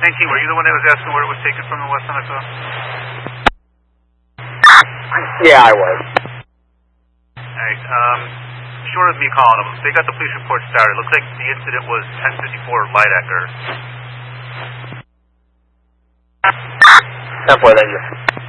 19, were you the one that was asking where it was taken from the west end I saw? Yeah, I was. Alright, short of me calling them, they got the police report started. Looks like the incident was 1054 Lidecker. 10-4, thank you.